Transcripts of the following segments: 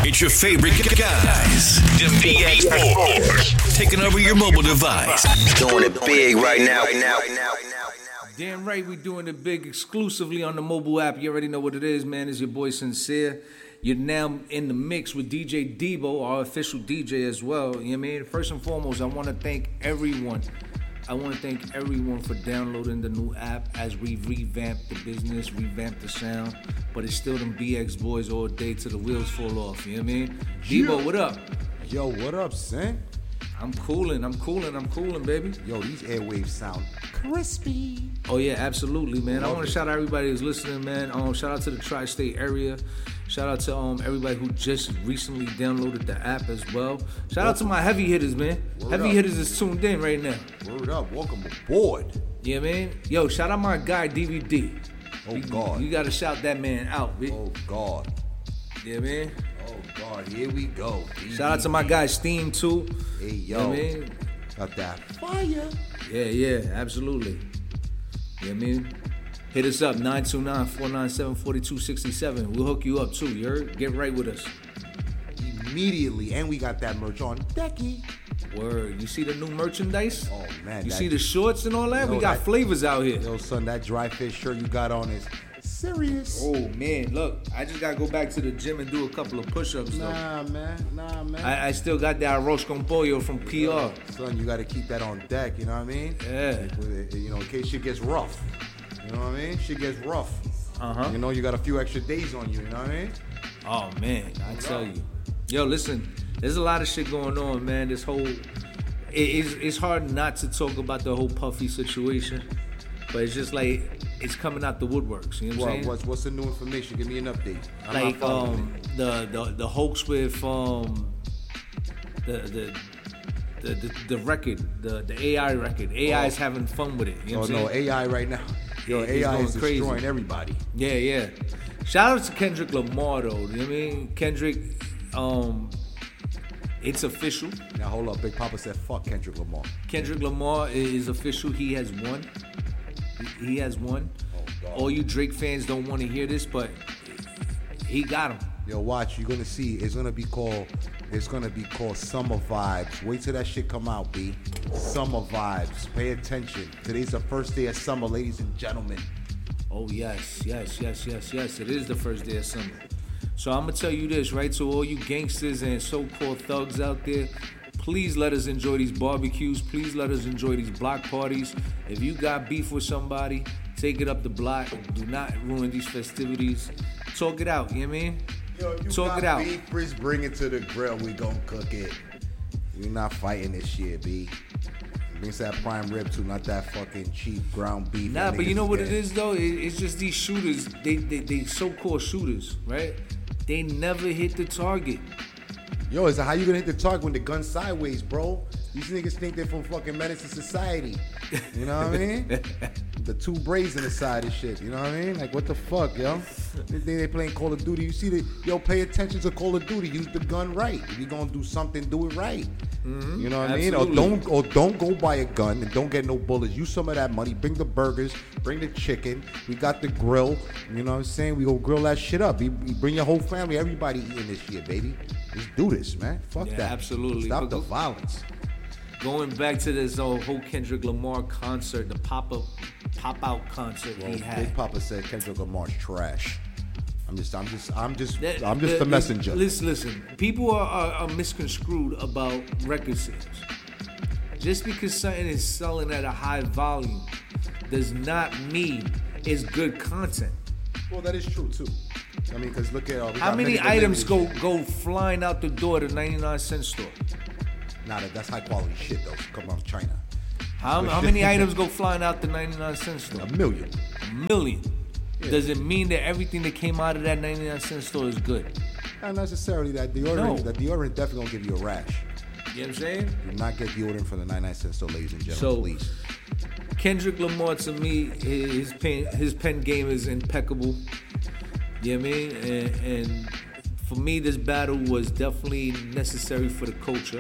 It's your favorite guys, the BX4, taking over your mobile device. Doing it big right now. Damn right, we doing it big exclusively on the mobile app. You already know what it is, man. It's your boy Sincere. You're now in the mix with DJ Debo, our official DJ as well. You know what I mean? First and foremost, I want to thank everyone. For downloading the new app as we revamp the business, revamp the sound. But it's still them BX boys all day till the wheels fall off. You know what I mean? Debo, what up? Yo, what up, son? I'm cooling, baby. Yo, these airwaves sound crispy. Oh yeah, absolutely, man. I want to it. shout out everybody who's listening, man. Shout out to the tri-state area. Shout out to everybody who just recently downloaded the app as well. Shout out to my heavy hitters, man. Heavy hitters is tuned in right now. Word up, welcome aboard. Yeah, man. Yo, shout out my guy DVD. Oh God. You gotta shout that man out, bitch. Oh God. Yeah, man. Oh God, here we go. Shout out to my guy Steam too. Hey You know yo, what I mean? got that fire. Yeah, absolutely. You know what I mean? Hit us up, 929-497-4267. We'll hook you up too, you heard? Get right with us. Immediately, and we got that merch on decky. Word. You see the new merchandise? Oh man, You see the shorts and all that? We got flavors out here. Yo, son, that dry fish shirt you got on is serious. Oh man, look, I just gotta go back to the gym and do a couple of push-ups though. Nah, man. I still got that arroz con pollo from PR. Son, you got to keep that on deck. You know what I mean? Yeah. You know, in case shit gets rough. You know what I mean? Shit gets rough. Uh-huh. You know, you got a few extra days on you. You know what I mean? Oh man, I tell you. Yo, listen, there's a lot of shit going on, man. This whole, it's hard not to talk about the whole Puffy situation, but it's just like it's coming out the woodworks. You know what I'm saying? What's the new information? Give me an update. I'm not Like following it. the hoax with the record, the AI record. AI is having fun with it. You know what I'm saying? No, AI right now. Yo, He's AI going is crazy. destroying everybody. Yeah. Shout out to Kendrick Lamar though. You know what I mean? Kendrick, it's official. Now hold up, Big Papa said fuck Kendrick Lamar. Kendrick Lamar is official. He has won. He has won. Oh, God. All you Drake fans don't want to hear this, but he got him. Yo, watch, you're gonna see. It's gonna be called Summer Vibes. Wait till that shit come out, B. Summer Vibes. Pay attention. Today's the first day of summer, ladies and gentlemen. Oh yes. It is the first day of summer. So I'm gonna tell you this, right? To all you gangsters and so-called thugs out there, please let us enjoy these barbecues. Please let us enjoy these block parties. If you got beef with somebody, take it up the block. Do not ruin these festivities. Talk it out, you know what I mean? Yo, if you Talk got it out. beef, Chris, bring it to the grill. We gon' cook it. We're not fighting this shit, B. Bring that prime rib too, not that fucking cheap ground beef. Nah, that but you niggas know what get. it is though? It's just these shooters, they so-called shooters, right? They never hit the target. Yo, is that how you gonna hit the target when the gun's sideways, bro? These niggas think they're from fucking Menace to Society. You know what I mean? The two braids in the side of shit. You know what I mean? Like, what the fuck, yo? They think they playing Call of Duty. You see pay attention to Call of Duty. Use the gun right. If you gonna do something, do it right. Mm-hmm. You know what I mean? Absolutely. Or don't go buy a gun and don't get no bullets. Use some of that money. Bring the burgers. Bring the chicken. We got the grill. You know what I'm saying? We go grill that shit up. You bring your whole family. Everybody eating this shit, baby. Let's do this, man. Fuck Yeah, that. absolutely. Stop the violence. Going back to this whole Kendrick Lamar concert, the pop-out concert Well, he had. Big Papa said Kendrick Lamar's trash. I'm just That- the messenger. Listen. People are misconstrued about record sales. Just because something is selling at a high volume does not mean it's good content. Well, that is true too. I mean, because look at we How got many many items deliveries. go flying out the door to 99-cent store? Nah, that's high quality shit though. Come on, China. How many items go flying out the 99-cent store? A million. A million. Yeah. Does it mean that everything that came out of that 99-cent store is good? Not necessarily that deodorant. No. That deodorant definitely gonna give you a rash. You know what I'm saying? Do not get deodorant from the 99-cent store, ladies and gentlemen, So, please. Kendrick Lamar, to me, his pen game is impeccable. You know what I mean? And for me, this battle was definitely necessary for the culture.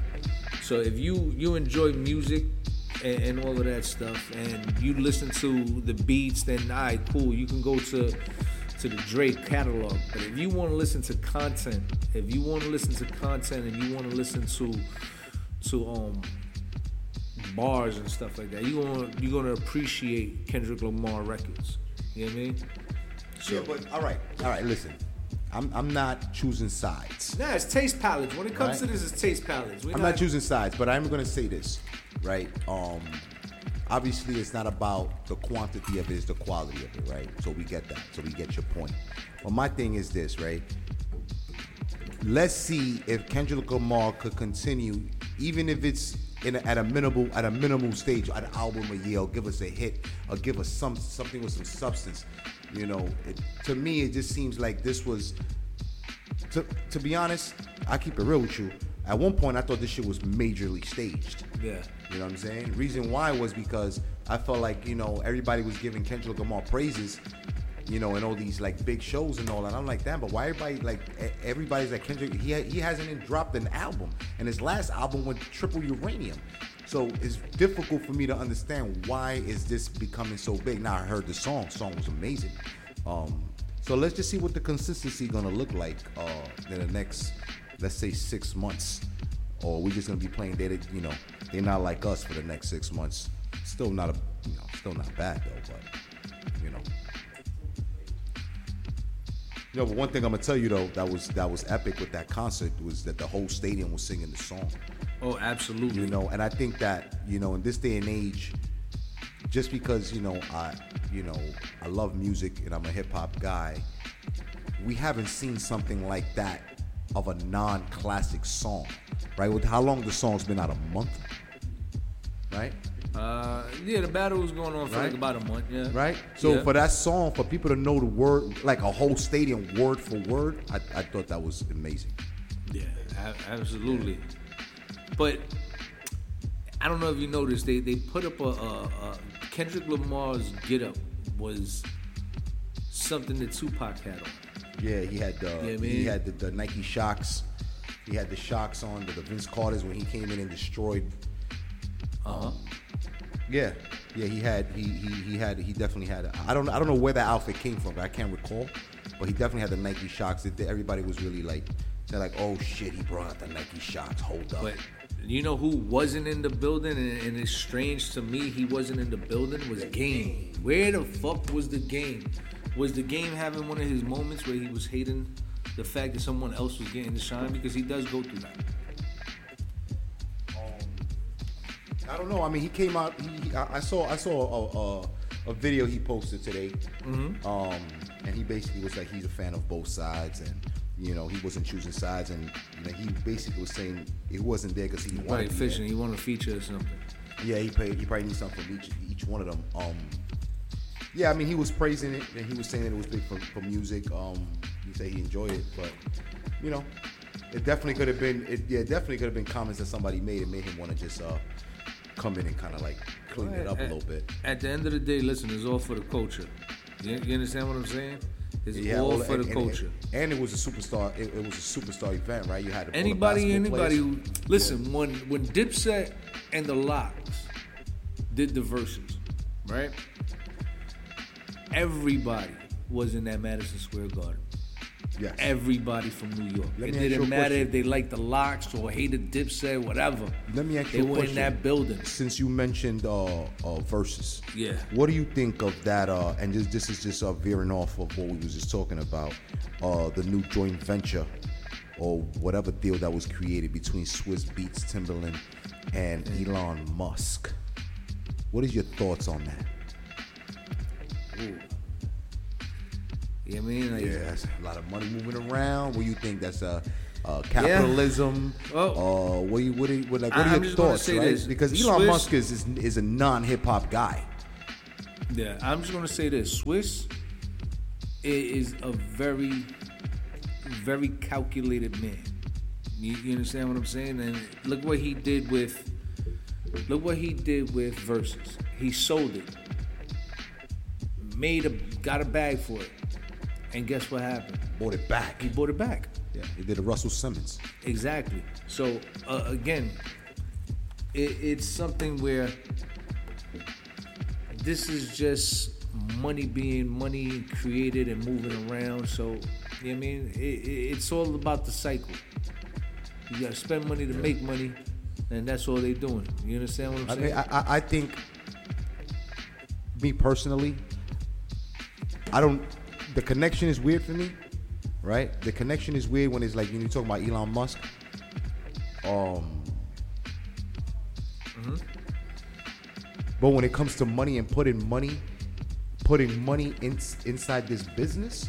So if you enjoy music and all of that stuff, and you listen to the beats, then all right, cool. You can go to to the Drake catalog. But if you want to listen to content, and you want to listen to bars and stuff like that, you're gonna appreciate Kendrick Lamar records. You know what I mean? So, Yeah, but all right. Listen, I'm not choosing sides. nah, it's taste palettes. When it comes to Right. this, it's taste palettes. I'm not choosing sides, but I'm gonna say this, right? Obviously, it's not about the quantity of it; it's the quality of it, right? So we get that. So we get your point. But my thing is this, right? Let's see if Kendrick Lamar could continue, even if it's at a minimal stage, an album a year, or give us a hit, or give us something with some substance. You know, to me, it just seems like this was. To be honest, I keep it real with you. At one point, I thought this shit was majorly staged. Yeah. You know what I'm saying? Reason why was because I felt like, you know, everybody was giving Kendrick Lamar praises, you know, in all these like big shows and all that. I'm like, damn, but why everybody's like Kendrick? He hasn't even dropped an album, and his last album went triple uranium. So it's difficult for me to understand why is this becoming so big. Now I heard the song was amazing. So let's just see what the consistency gonna look like in the next, let's say, 6 months, or we're just gonna be playing data. You know, they're not like us for the next 6 months. Still not bad though, but you know. But one thing I'm gonna tell you though, that was epic with that concert was that the whole stadium was singing the song. Oh, absolutely. You know, and I think that, you know, in this day and age, just because, I love music and I'm a hip hop guy, we haven't seen something like that of a non-classic song, right? With how long the song's been out, a month, right? Yeah, the battle was going on for like about a month, yeah. Right? So yeah. for that song, for people to know the word, like a whole stadium word for word, I thought that was amazing. Yeah, absolutely. But I don't know if you noticed, they put up a Kendrick Lamar's get up was something that Tupac had on. Yeah, he had he had the Nike Shocks. He had the Shocks on, the Vince Carters when he came in and destroyed. Yeah, he definitely had. I don't know where that outfit came from, but I can't recall. But he definitely had the Nike Shocks. Everybody was really like, they're like, oh shit, he brought out the Nike Shocks. Hold up. But you know who wasn't in the building, and it's strange to me he wasn't in the building, was Game. Where the fuck was the Game? Was the Game having one of his moments where he was hating the fact that someone else was getting the shine? Because he does go through that. I don't know. I mean, he came out. I saw a video he posted today. Mm-hmm. And he basically was like, he's a fan of both sides, and you know, he wasn't choosing sides, and you know, he basically was saying he wasn't there because he wanted to be fishing. there. He wanted to feature or something. Yeah, he probably needs something from each one of them. Yeah, I mean, he was praising it, and he was saying that it was big for music. He said he enjoyed it, but you know, it definitely could have been. It definitely could have been comments that somebody made and made him want to just come in and kind of like clean it up a little bit. At the end of the day, listen, it's all for the culture. You understand what I'm saying? It's all for the culture. And it was a superstar. It was a superstar event, right? You had anybody who listen when Dipset and the Lox did the verses, right? Everybody was in that Madison Square Garden. Yes. Everybody from New York. It didn't matter if they liked the Lox or hated Dipset, whatever. Let me ask you a question. They were in that building. Since you mentioned verses, yeah. What do you think of that? And this is just veering off of what we was just talking about, the new joint venture or whatever deal that was created between Swiss Beats, Timbaland, and Elon Musk. What is your thoughts on that? Ooh. You know what I mean? Like, that's a lot of money moving around. What do you think? That's capitalism. Yeah. Well, what are your thoughts, right? This. Because Elon Musk is a non-hip hop guy. Yeah, I'm just gonna say this. Swiss is a very, very calculated man. You understand what I'm saying? And look what he did with Versus. He sold it, got a bag for it. And guess what happened? Bought it back. He bought it back. Yeah, he did a Russell Simmons. Exactly. So, again, it's something where this is just money being money created and moving around. So, you know what I mean? It's all about the cycle. You gotta spend money to make money, and that's all they doing. You understand what I'm saying? I think, me personally, the connection is weird for me, right? The connection is weird when it's like, when you talk about Elon Musk. But when it comes to money and putting money inside this business,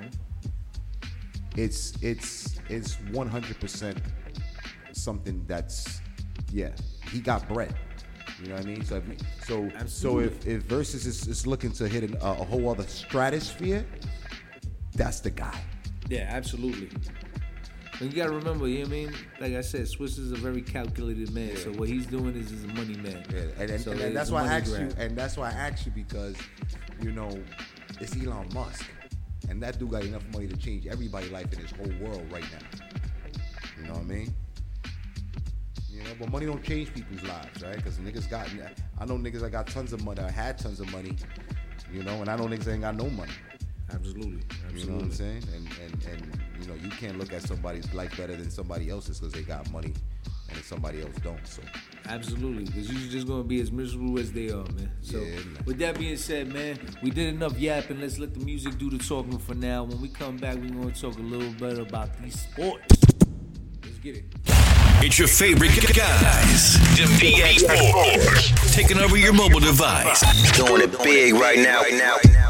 it's 100% something that's, he got bread. You know what I mean? So if Versus is looking to hit a whole other stratosphere, that's the guy. Yeah, absolutely. And you gotta remember, you know what I mean? Like I said, Swiss is a very calculated man. Yeah. So what he's doing is a money man. Yeah, and that's why I asked you. And that's why I asked you, because, you know, it's Elon Musk, and that dude got enough money to change everybody's life in this whole world right now. You know what I mean? You know, but money don't change people's lives, right? Because I know niggas that got tons of money, that had tons of money, you know, and I know niggas that ain't got no money. Absolutely. You know what I'm saying? And you know, you can't look at somebody's life better than somebody else's because they got money and somebody else don't. So absolutely, because you're just gonna be as miserable as they are, man. So with that being said, man, we did enough yapping. Let's let the music do the talking for now. When we come back, we're gonna talk a little bit about these sports. Let's get it. It's your favorite guys, the PA Sports, taking over your mobile device. Doing it big right now.